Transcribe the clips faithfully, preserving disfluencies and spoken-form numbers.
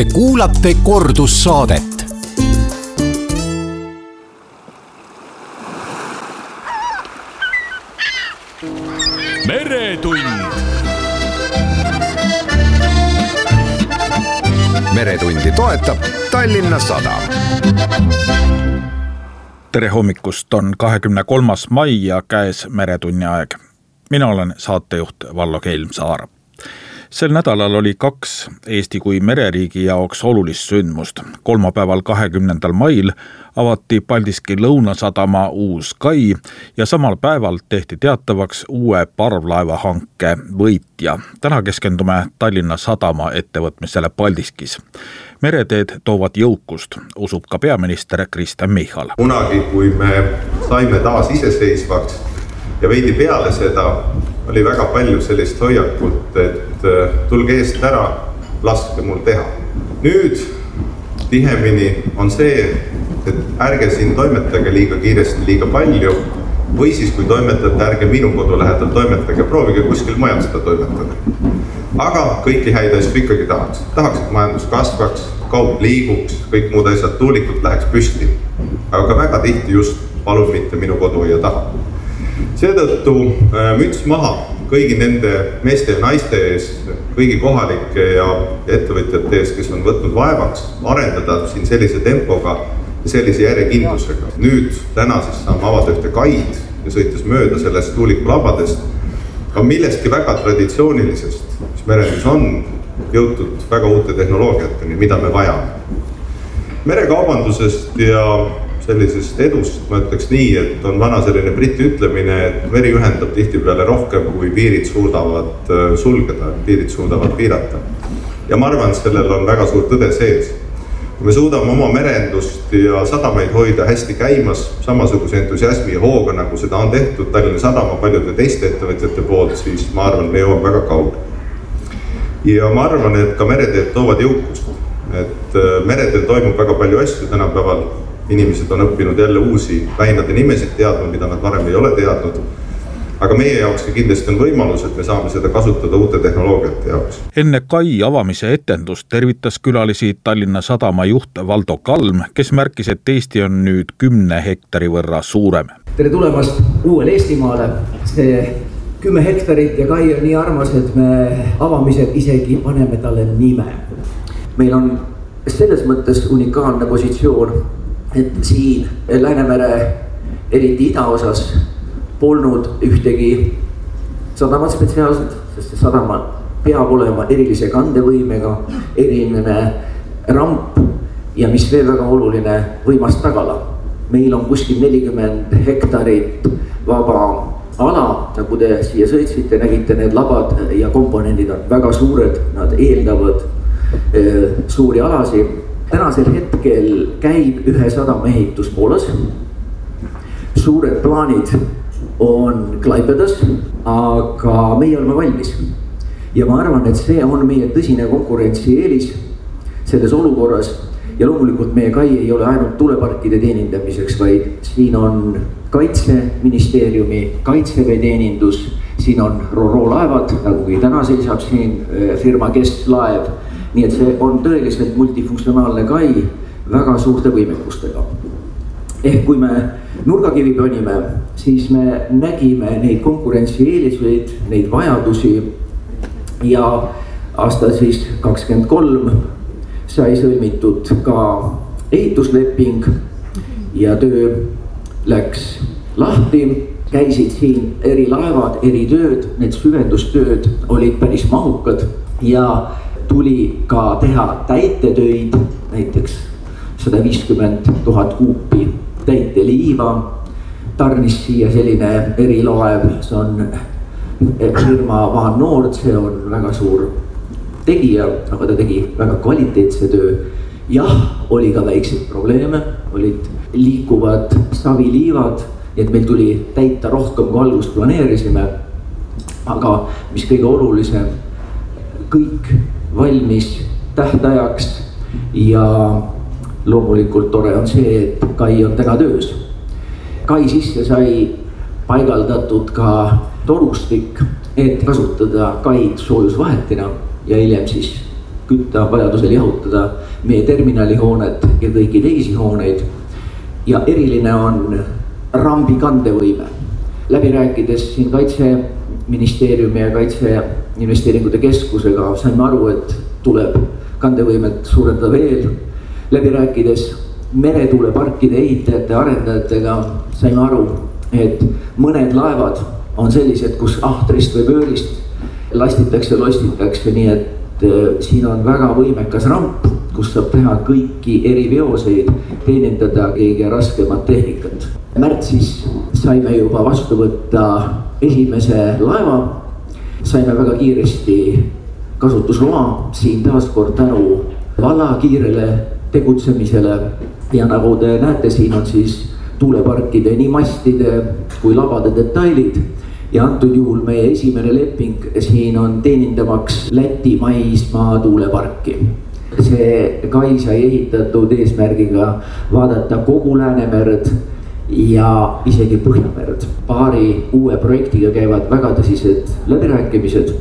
Te kuulate kordussaadet. Meretund. Meretundi toetab Tallinna Sadam. Tere hommikust, on kahekümne kolmas mai ja käes Meretunni aeg. Mina olen saatejuht Vallo Kelmsaar. Sel nädalal oli kaks Eesti kui mereriigi jaoks olulist sündmust. Kolmapäeval kahekümnendal mail avati Paldiski Lõunasadama uus kai ja samal päeval tehti teatavaks uue parvlaevahanke võitja. Täna keskendume Tallinna Sadama ettevõtmisele Paldiskis. Mereteed toovad jõukust, usub ka peaminister Kristen Michal. Kunagi, kui me saime taas iseseisvaks ja veidi peale seda, oli väga palju sellist hoiakut, et tulge eest ära, laske mul teha. Nüüd tihemini on see, et ärge siin toimetage liiga kiiresti, liiga palju, või siis kui toimetate, ärge minu kodu lähedal toimetage, proovige kuskil mujal seda toimetada. Aga kõiki häid asju ikkagi tahaks. Tahaks, et majandus kasvaks, kaup liiguks, kõik muud asjad, tuulikult läheks püsti. Aga väga tihti just palun mitte minu koduaia taha. Seetõttu müts maha kõigi nende meeste ja naiste ees, kõigi kohalike ja ettevõtjate ees, kes on võtnud vaevaks arendada siin sellise tempoga ja sellise järjekindlusega. Nüüd täna siis saame avada ühte kaid ja sõites mööda sellest tuulikulabadest on millestki väga traditsioonilisest, mis merendus on jõutud väga uute tehnoloogiateni, mida me vajame. Merekaubandusest ja sellisest edust ma ütleks nii, et on vana selline briti ütlemine, et meri ühendab tihtipeale rohkem, kui piirid suudavad sulgeda, piirid suudavad piirata. Ja ma arvan, et sellel on väga suur tõde sees. Kui me suudame oma merendust ja sadamaid hoida hästi käimas, samasuguse entusiasmi ja hooga, nagu seda on tehtud Tallinna Sadama paljude teiste ettevõtjate poolt, siis ma arvan, me jõuame väga kauge. Ja ma arvan, et ka mereteed toovad jõukust. Et meredel toimub väga palju asju tänapäeval. Inimesed on õppinud jälle uusi väinade nimesid teadma, mida nad varem ei ole teadnud. Aga meie jaoks kindlasti on võimalus, et me saame seda kasutada uute tehnoloogiate jaoks. Enne kai avamise etendust tervitas külalisi Tallinna Sadama juht Valdo Kalm, kes märkis, et Eesti on nüüd kümne hektari võrra suurem. Tere tulemast uuele Eestimaale. See kümme hektarit ja kai on nii armas, et me avamisel isegi paneme talle nime. Meil on selles mõttes unikaalne positsioon, et siin Läänemere, eriti idaosas, polnud ühtegi sadamat spetsiaalselt, sest see sadama peab olema erilise kandevõimega, eriline ramp ja mis veel väga oluline, võimas tagala. Meil on kuskil nelikümmend hektarit vaba ala, nagu te siia sõitsite, nägite, need labad ja komponendid on väga suured, nad eeldavad e, suuri alasi. Tänasel hetkel käib ühe sadama ehitus Poolas. Suured plaanid on Klaipedas, aga meie oleme valmis. Ja ma arvan, et see on meie tõsine konkurentsieelis selles olukorras. Ja loomulikult meie kai ei ole ainult tuleparkide teenindamiseks, vaid siin on Kaitseministeeriumi kaitseväe teenindus, siin on Roro laevad, nagu kui täna seisab siin firma Kestlaev. Nii et see on tõeliselt multifunktsionaalne kai väga suurte võimekustega. Ehk kui me nurgakivi panime, siis me nägime neid konkurentsieeliseid, neid vajadusi ja aasta siis kakskümmend kolm sai sõlmitud ka ehitusleping ja töö läks lahti. Käisid siin eri laevad, eri tööd, need süvendustööd olid päris mahukad ja tuli ka teha täitetöid, näiteks sada viiskümmend tuhat kuupi täiteliiva, tarnis siia selline erilaev, see on firma Van Noord, see on väga suur tegija, aga ta tegi väga kvaliteetse töö. Jah, oli ka väikseid probleeme, olid liikuvad saviliivad, et meil tuli täita rohkem kui algust planeerisime, aga mis kõige olulisem, kõik valmis tähtajaks ja loomulikult tore on see, et kai on täna töös. Kai sisse sai paigaldatud ka torustik, et kasutada kaid soojusvahetina ja hiljem siis kütta, vajadusel jahutada meie terminalihoonet ja kõiki teisi hooneid. Ja eriline on rambi kandevõime. Läbi rääkides siin Kaitseministeeriumi ja Kaitseinvesteeringute Keskusega saime aru, et tuleb kandevõimet suurendada veel. Läbi rääkides meretuuleparkide ehitajate arendajatega saime aru, et mõned laevad on sellised, kus ahtrist või pöörist lastitakse, lostitakse, nii et siin on väga võimekas ramp, kus saab teha kõiki eri veoseid, teenindada kõige raskemat tehnikat. Märtsis saime juba vastu võtta esimese laeva, saime väga kiiresti kasutusloa, siin taaskord tänu valla kiirele tegutsemisele ja nagu te näete, siin on siis tuuleparkide nii mastide kui labade detailid ja antud juhul meie esimene leping siin on teenindamaks Läti maismaa tuuleparki. See kai sai ehitatud eesmärgiga vaadata kogu Läänemerd ja isegi Põhjamerd. Paari uue projektiga käivad väga tõsised läbirääkimised.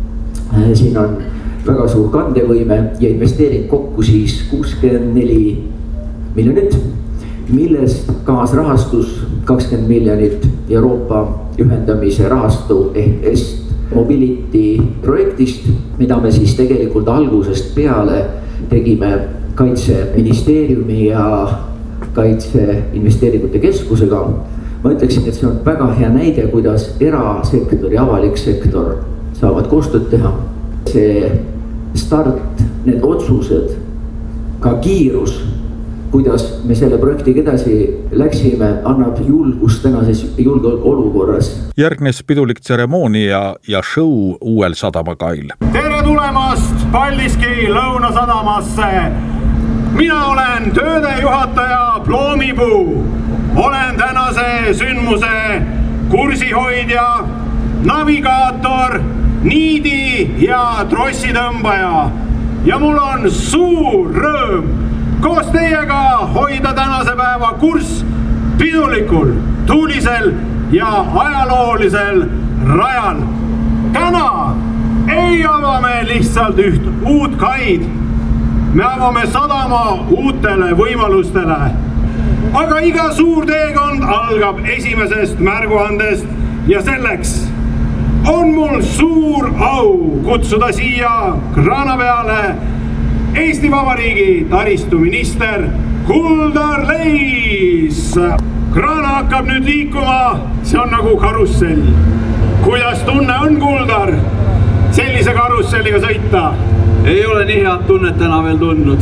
Siin on väga suur kandevõime ja investeering kokku siis kuuskümmend neli miljonit, millest kaasrahastus kakskümmend miljonit Euroopa ühendamise rahastu ehk Est Mobility projektist, mida me siis tegelikult algusest peale tegime Kaitseministeeriumi ja Kaitseinvesteeringute Keskusega. Ma ütleksin, et see on väga hea näide, kuidas erasektor ja avalik sektor saavad koostööd teha. See start, need otsused, ka kiirus, kuidas me selle projektiga edasi läksime, annab julgust tänases julgeolekuolukorras. Järgnes pidulik tseremoonia ja show uuel sadamakail. Tere tulemast Paldiski Lõunasadamasse! Mina olen tööde juhataja Ploomipuu. Olen tänase sündmuse kursihoidja, navigaator, niidi ja trossitõmbaja. Ja mul on suur rõõm koos teiega hoida tänase päeva kurss pidulikul, tuulisel ja ajaloolisel rajal. Täna ei ava me lihtsalt üht uut kaid. Me avame sadama uutele võimalustele. Aga iga suur teekond algab esimesest märguandest ja selleks on mul suur au kutsuda siia kraana peale Eesti Vabariigi taristuminister Kuldar Leis. Kraana hakkab nüüd liikuma, see on nagu karussell. Kuidas tunne on, Kuldar, sellise karusselliga sõita? Ei ole nii head tunnet täna veel tundnud.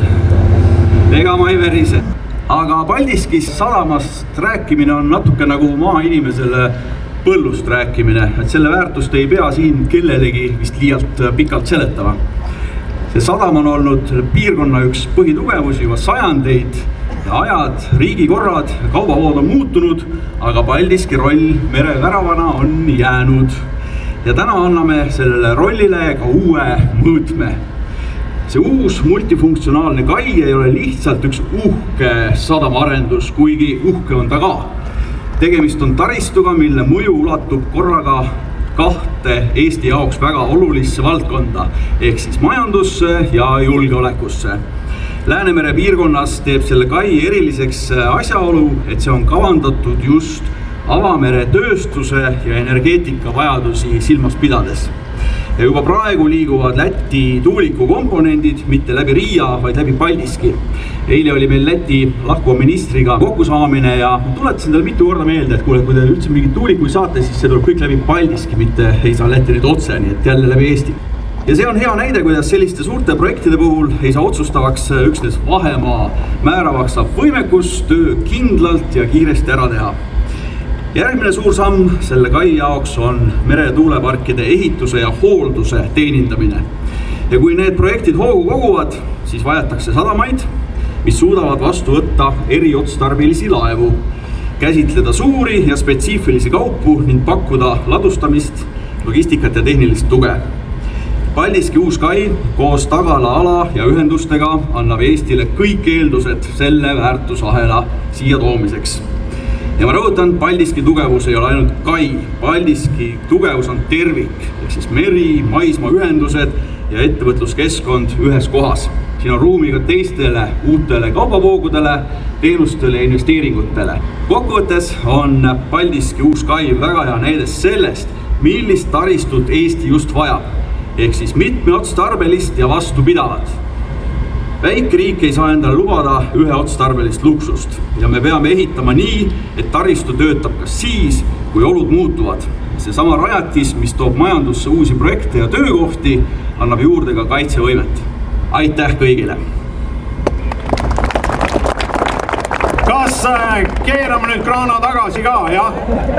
Ega ma ei verise. Aga Paldiskis sadamast rääkimine on natuke nagu maainimesele põllust rääkimine. Et selle väärtust ei pea siin kellelegi vist liialt pikalt seletama. See sadam on olnud piirkonna üks põhitugevusi juba sajandeid ja ajad, riigikorrad, kaubavood on muutunud, aga Paldiski roll mereväravana on jäänud. Ja täna anname sellele rollile ka uue mõõtme. See uus multifunktsionaalne kai ei ole lihtsalt üks uhke sadamaarendus, kuigi uhke on ta ka. Tegemist on taristuga, mille mõju ulatub korraga kahte Eesti jaoks väga olulisse valdkonda, ehk siis majandusse ja julgeolekusse. Läänemere piirkonnas teeb selle kai eriliseks asjaolu, et see on kavandatud just avamere tööstuse ja energeetika vajadusi silmas pidades. Ja juba praegu liiguvad Läti tuuliku komponendid mitte läbi Riia, vaid läbi Paldiski. Eile oli meil Läti lahkuva ministriga kokkusaamine ja tuletasin talle mitu korda meelde, et kuule, kui te üldse mingit tuulikuid saate, siis see tuleb kõik läbi Paldiski, mitte ei saa Läti nüüd otse, nii et jälle läbi Eesti. Ja see on hea näide, kuidas selliste suurte projektide puhul ei saa otsustavaks üksnes vahemaa, määravaks saab võimekus töö kindlalt ja kiiresti ära teha. Järgmine suur samm selle kai jaoks on meretuuleparkide ehituse ja hoolduse teenindamine. Ja kui need projektid hoogu koguvad, siis vajatakse sadamaid, mis suudavad vastu võtta eriotstarbelisi laevu, käsitleda suuri ja spetsiifilisi kaupu ning pakkuda ladustamist, logistikat ja tehnilist tuge. Paldiski uus kai koos tagala ala ja ühendustega annab Eestile kõik eeldused selle väärtusahela siia toomiseks. Ja ma rõhutan, Paldiski tugevus ei ole ainult kai. Paldiski tugevus on tervik, ehk siis meri, maismaa ühendused ja ettevõtluskeskkond ühes kohas. Siin on ruumi ka teistele uutele kaubavoogudele, teenustele ja investeeringutele. Kokkuvõttes on Paldiski uus kai väga hea näide sellest, millist taristut Eesti just vajab, ehk siis mitmeotstarbelist ja vastupidavat. Väike riik ei saa endale lubada üheotstarbelist luksust ja me peame ehitama nii, et taristu töötab ka siis, kui olud muutuvad. See sama rajatis, mis toob majandusse uusi projekte ja töökohti, annab juurde ka kaitsevõimet. Aitäh kõigile! Kas keerame nüüd kraana tagasi ka, jah?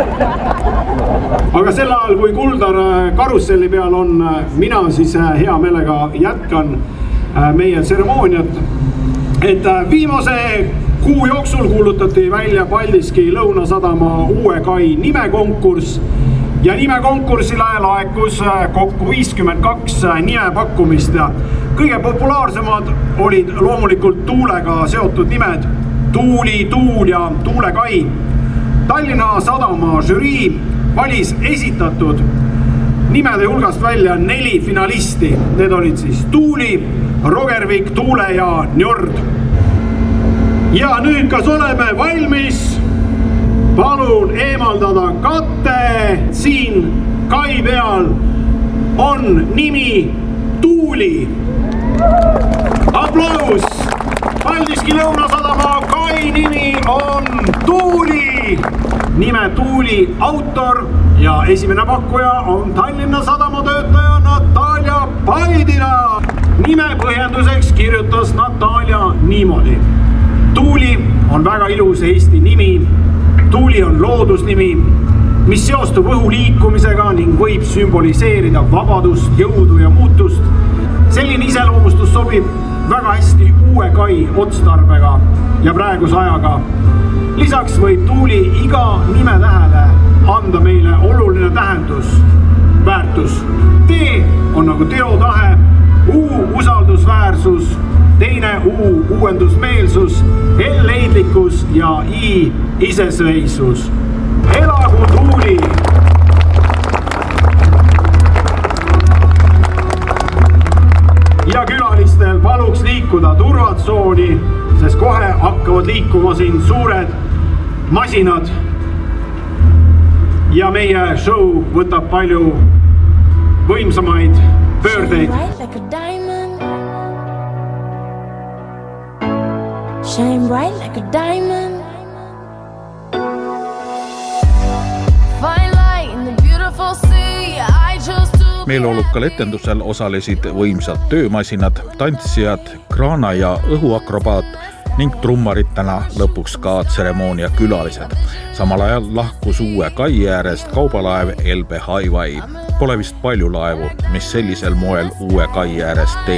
Aga sel ajal, kui Kuldar karusselli peal on, mina siis hea meelega jätkan meie tseremooniat. Et viimase kuu jooksul kuulutati välja Paldiski Lõunasadama uue kai nimekonkurss ja nimekonkursile laekus kokku viiskümmend kaks nimepakkumist. Kõige populaarsemad olid loomulikult tuulega seotud nimed Tuuli, Tuul ja Tuulekai. Tallinna Sadama žürii valis esitatud nimede hulgast välja neli finalisti. Need olid siis Tuuli, Rogervik, Tuule ja Njord. Ja nüüd kas oleme valmis? Palun eemaldada katte. Siin kai peal on nimi Tuuli. Aplaus! Paldiski Lõunasadama kai nimi on Tuuli. Nime Tuuli autor ja esimene pakkuja on Tallinna Sadama töötaja Natalia Paidina. Nime põhjenduseks kirjutas Natalia niimoodi. Tuuli on väga ilus Eesti nimi. Tuuli on loodusnimi, mis seostub õhu liikumisega ning võib sümboliseerida vabadust, jõudu ja muutust. Selline iseloomustus sobib väga hästi uue kai otstarbega ja praeguse ajaga. Lisaks võib Tuuli iga nime tähele anda meile oluline tähendus, väärtus. T on nagu teotahe, U usaldusväärsus, teine U uuendusmeelsus, L leidlikkus ja I iseseisvus. Elagu Tuuli! Ja külalistel paluks liikuda turvatsooni, sest kohe hakkavad liikuma siin suured masinad. Ja meie show võtab palju võimsamaid pöördeid. Shine bright like a diamond. Find light in the beautiful sea. I chose to Meeleolukal etendusel osalesid võimsad töömasinad, tantsijad, kraana ja õhuakrobaat ning trummaritena lõpuks ka tseremoonia külalised. Samal ajal lahkus uue kai äärest kaubalaev Elbe Highway. Pole vist palju laevu, mis sellisel moel uue kai äärest teeb.